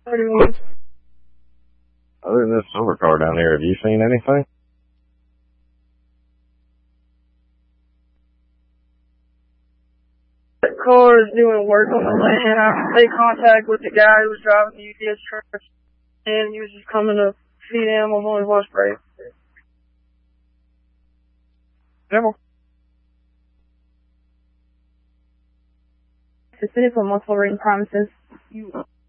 31. Other than this silver car down here, have you seen anything? That car is doing work on the land. I made contact with the guy who was driving the UPS truck, and he was just coming to feed animals on his lunch break. Devil. Suspended for multiple written promises. You